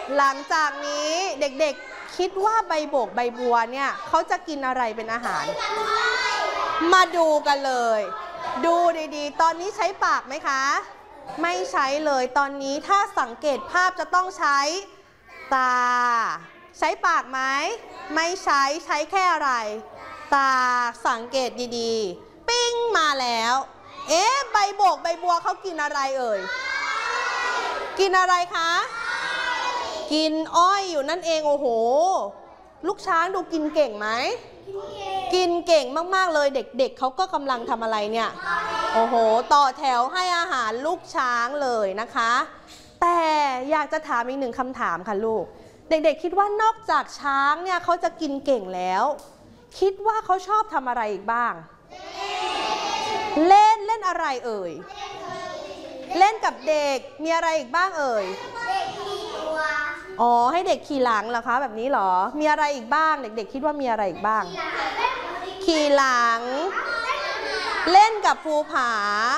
หลังจากนี้เด็กๆคิดว่าใบโบกใบบัวเนี่ยเขาจะกินอะไรเป็นอาหารมาดูกันเลยดูดีๆตอนนี้ใช้ปากไหมคะไม่ใช้เลยตอนนี้ถ้าสังเกตภาพจะต้องใช้ตาใช้ปากไหมไม่ใช้แค่อะไรตาสังเกตดีๆปิ้งมาแล้วใบโบกใบบัวเขากินอะไรเอ่ยกินอะไรคะกินอ้อยอยู่นั่นเองโอ้โหลูกช้างดูกินเก่งไหมกินเก่งมากๆเลยเด็กๆเขาก็กำลังทำอะไรเนี่ยโอ้โหต่อแถวให้อาหารลูกช้างเลยนะคะแต่อยากจะถามอีกหนึ่งคำถามค่ะลูกเด็กๆคิดว่านอกจากช้างเนี่ยเขาจะกินเก่งแล้วคิดว่าเขาชอบทำอะไรอีกบ้างเล่นอะไรเอ่ยเล่นกับเด็กมีอะไรอีกบ้างเอ่ยอ๋อให้เด็กขี่หลังเหรอคะแบบนี้เหรอมีอะไรอีกบ้างเด็กๆคิดว่ามีอะไรอีกบ้างขี่หลังเล่นกับภูผา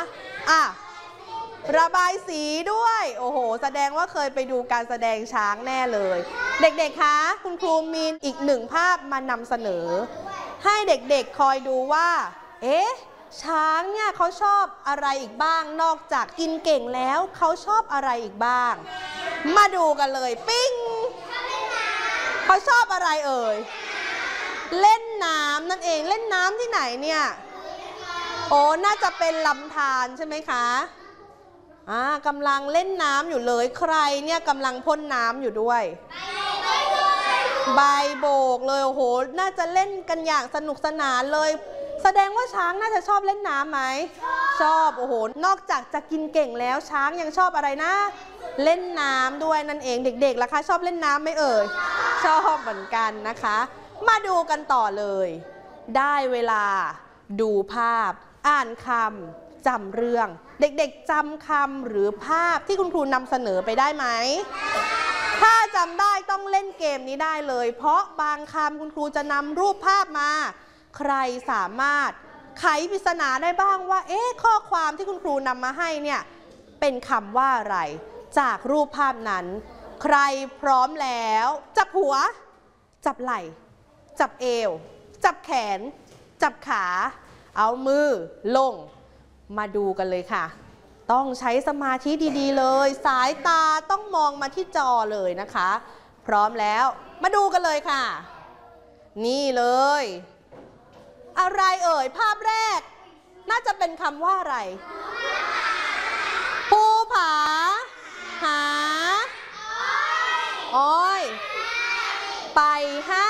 ระบายสีด้วยโอ้โหแสดงว่าเคยไปดูการแสดงช้างแน่เลยเด็กๆคะคุณครูมีอีกหนึ่งภาพมานำเสนอให้เด็กๆคอยดูว่าช้างเนี่ยเขาชอบอะไรอีกบ้างนอกจากกินเก่งแล้วเขาชอบอะไรอีกบ้างมาดูกันเลยปิ้งเขาชอบอะไรเอ่ยเล่นน้ำนั่นเองเล่นน้ำที่ไหนเนี่ยโอ้น่าจะเป็นลำธารใช่ไหมคะกำลังเล่นน้ำอยู่เลยใครเนี่ยกำลังพ่นน้ำอยู่ด้วยใบโบกเลยโอ้โหน่าจะเล่นกันอย่างสนุกสนานเลยแสดงว่าช้างน่าจะชอบเล่นน้ำไหมชอบโอ้โหนอกจากจะกินเก่งแล้วช้างยังชอบอะไรนะเล่นน้ำด้วยนั่นเองเด็กๆล่ะคะชอบเล่นน้ำไหมเอ่ยชอบเหมือนกันนะคะมาดูกันต่อเลยได้เวลาดูภาพอ่านคำจำเรื่องเด็กๆจำคำหรือภาพที่คุณครูนำเสนอไปได้ไหมถ้าจำได้ต้องเล่นเกมนี้ได้เลยเพราะบางคำคุณครูจะนำรูปภาพมาใครสามารถไขปริศนาได้บ้างว่าข้อความที่คุณครูนำมาให้เนี่ยเป็นคำว่าอะไรจากรูปภาพนั้นใครพร้อมแล้วจับหัวจับไหล่จับเอวจับแขนจับขาเอามือลงมาดูกันเลยค่ะต้องใช้สมาธิดีๆเลยสายตาต้องมองมาที่จอเลยนะคะพร้อมแล้วมาดูกันเลยค่ะนี่เลยอะไรเอ่ยภาพแรกน่าจะเป็นคำว่าอะไรภูผาหาอ้อยไปให้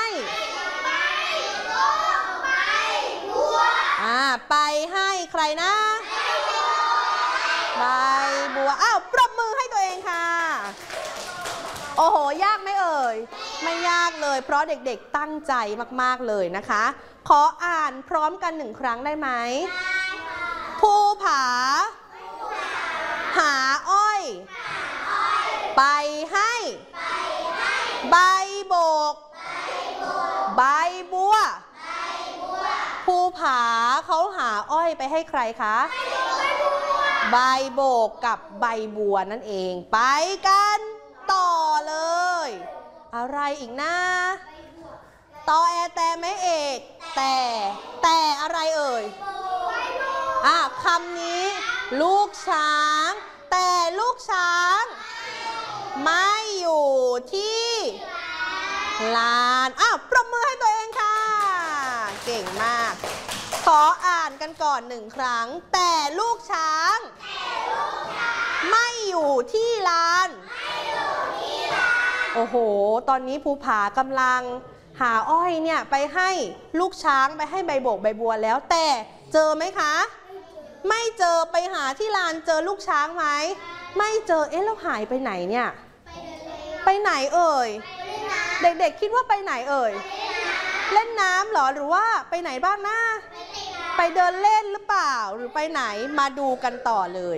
ไปให้ใครนะใบบัวปรบมือให้ตัวเองค่ะโอ้โหยากไหมเอ่ยไม่ยากเลยเพราะเด็กๆตั้งใจมากๆเลยนะคะขออ่านพร้อมกัน1 ครั้งได้ไหมภูผาหาอ้อยไปให้ใบโบกใบบัวภูผาเขาหาอ้อยไปให้ใครคะใบโบกกับใบบัวนั่นเองไปกันต่อเลยอะไรอีกนะตอแอแต่ไม่เอกแต่อะไรเอ่ยคำนี้ลูกช้างแต่ลูกช้างไม่อยู่ที่ลานปรบมือให้ตัวเองค่ะเก่งมากขออ่านกันก่อน1 ครั้งแต่ลูกช้างไม่อยู่ที่ลานโอ้โหตอนนี้ภูผากำลังหาอ้อยเนี่ยไปให้ลูกช้างไปให้ใบโบกใบบัวแล้วแต่เจอไหมคะไม่เจอไปหาที่ลานเจอลูกช้างไหมไม่เจอแล้วหายไปไหนเนี่ยไปไหนเอ่ยเด็กๆคิดว่าไปไหนเอ่ยเล่นน้ำเหรอหรือว่าไปไหนบ้างนะไปเดินเล่นหรือเปล่าหรือไปไหนมาดูกันต่อเลย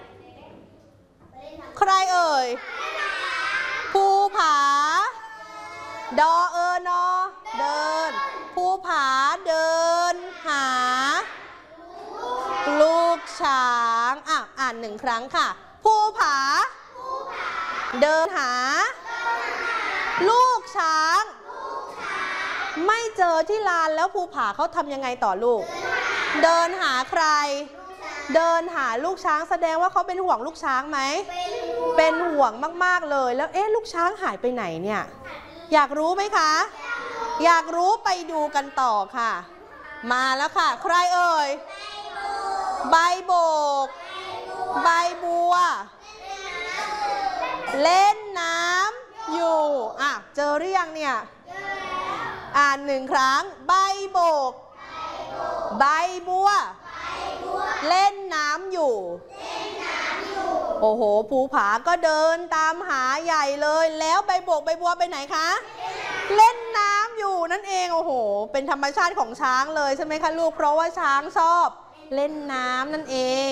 ใครเอ่ยภูผาดอนอเดินภูผาเดินหาลูกช้างอ่าน1 ครั้งค่ะภูผาเดินหาลูกช้างไม่เจอที่ลานแล้วภูผาเขาทำยังไงต่อลูกเดินหาใครเดินหาลูกช้างแสดงว่าเขาเป็นห่วงลูกช้างไหมเป็นห่วงมากๆเลยแล้วลูกช้างหายไปไหนเนี่ยอยากรู้ไหมคะอยากรู้ไปดูกันต่อค่ะมาแล้วค่ะใครเอ่ยใบโบกใบบัวเล่นน้ำอยู่เจอหรือยังเนี่ยอ่านหนึ่งครั้งใบโบกใบบัวเล่นน้ำอยู่โอ้โหภูผาก็เดินตามหาใหญ่เลยแล้วใบโบกใบบัวไปไหนคะเล่นน้ำอยู่นั่นเองโอ้โหเป็นธรรมชาติของช้างเลยใช่ไหมคะลูกเพราะว่าช้างชอบเล่นน้ำนั่นเอง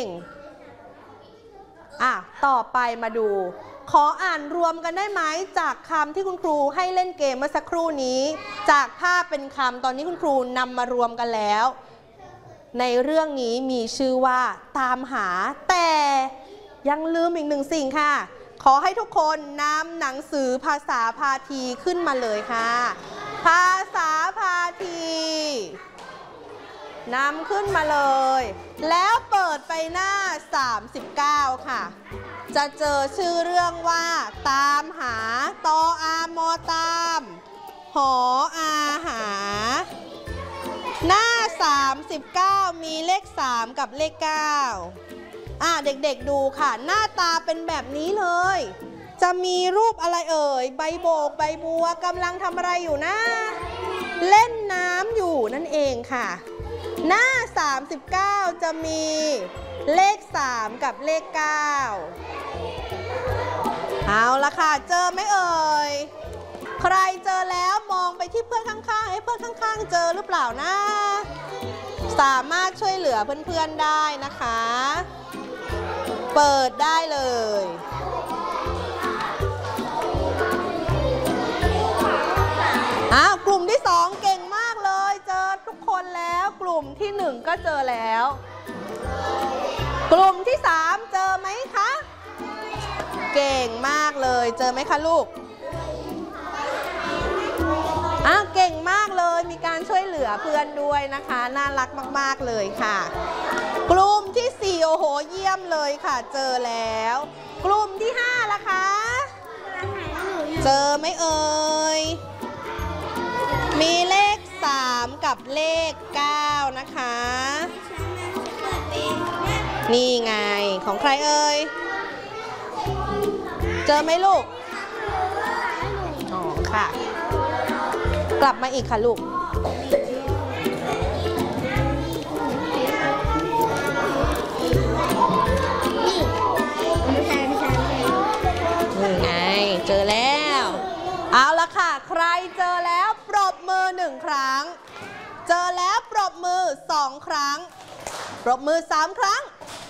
ต่อไปมาดูขออ่านรวมกันได้ไหมจากคำที่คุณครูให้เล่นเกมเมื่อสักครู่นี้จากภาพเป็นคำตอนนี้คุณครูนำมารวมกันแล้วในเรื่องนี้มีชื่อว่าตามหาแต่ยังลืมอีกหนึ่งสิ่งค่ะขอให้ทุกคนนำหนังสือภาษาพาทีขึ้นมาเลยค่ะภาษาพาทีนำขึ้นมาเลยแล้วเปิดไปหน้า39ค่ะจะเจอชื่อเรื่องว่าตามหาตออามอตามหออาหาหน้า39มีเลข3กับเลข9เด็กๆดูค่ะหน้าตาเป็นแบบนี้เลยจะมีรูปอะไรเอ่ยใบโบกใบบัวกำลังทำอะไรอยู่นะเล่นน้ำอยู่นั่นเองค่ะหน้า39จะมีเลข3กับเลข9เอาละค่ะเจอไหมเอ่ยใครเจอแล้วมองไปที่เพื่อนข้างๆเพื่อนข้างๆเจอหรือเปล่านะสามารถช่วยเหลือเพื่อนๆได้นะคะเปิดได้เลยกลุ่มที่2เก่งมากเลยเจอทุกคนแล้วกลุ่มที่1ก็เจอแล้วกลุ่มที่3เจอไหมคะเก่งมากเลยเจอไหมคะลูกเก่งมากเลยมีการช่วยเหลือเพื่อนด้วยนะคะน่ารักมากๆเลยค่ะกลุ่มที่4โอ้โหเยี่ยมเลยค่ะเจอแล้วกลุ่มที่5ล่ะคะเจอไหมเอ่ยมีเลข3กับเลข9นะคะนี่ไงของใครเอ่ยเจอไหมลูกค่ะกลับมาอีกค่ะลูกนี่ไงเจอแล้วเอาละค่ะใครเจอแล้วปรบมือ1ครั้งเจอแล้วปรบมือ2ครั้งปรบมือ3ครั้ง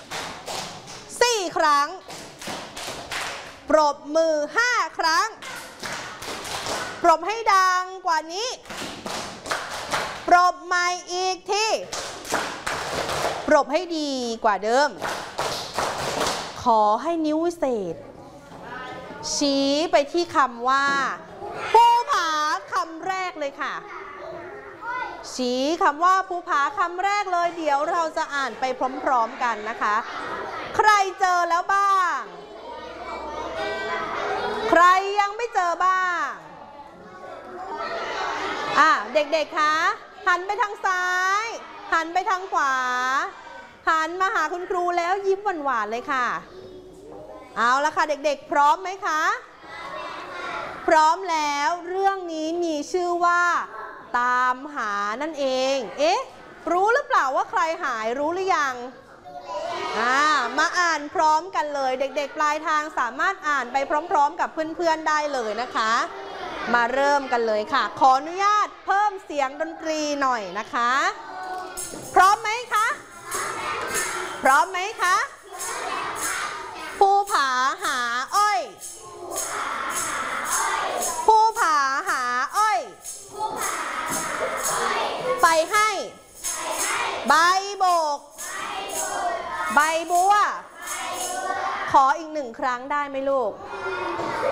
4ครั้งปรบมือ5ครั้งปรบให้ดังกว่านี้ปรบใหม่อีกทีปรบให้ดีกว่าเดิมขอให้นิ้ววิเศษชี้ไปที่คำว่าภูผาคำแรกเลยค่ะชี้คำว่าภูผาคำแรกเลยเดี๋ยวเราจะอ่านไปพร้อมๆกันนะคะใครเจอแล้วบ้างใครยังไม่เจอบ้างเด็กๆคะหันไปทางซ้ายหันไปทางขวาหันมาหาคุณครูแล้วยิ้มหวานๆเลยค่ะเอาละค่ะเด็กๆพร้อมไหมคะพร้อมแล้วเรื่องนี้มีชื่อว่าตามหานั่นเองรู้หรือเปล่าว่าใครหายรู้หรือยังมาอ่านพร้อมกันเลยเด็กๆปลายทางสามารถอ่านไปพร้อมๆกับเพื่อนๆได้เลยนะคะมาเริ่มกันเลยค่ะขออนุญาตเพิ่มเสียงดนตรีหน่อยนะคะพร้อมไหมคะพร้อมไหมคะภูผาหาอ้อยภูผาหาอ้อยไปให้ใบโบกใบบัวขออีก1ครั้งได้ไหมลูก